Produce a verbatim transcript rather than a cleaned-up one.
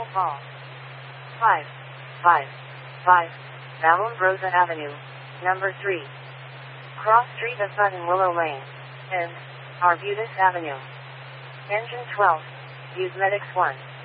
Hall. five. five. five. Mount Rosa Avenue. Number three. Cross Street of Button Willow Lane. And Arbutus Avenue. Engine twelve. Use Medics one.